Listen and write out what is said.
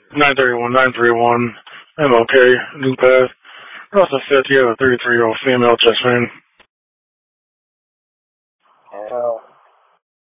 931-931. MLK, New Path. Russell said you have a 33-year-old female chest pain. Hell.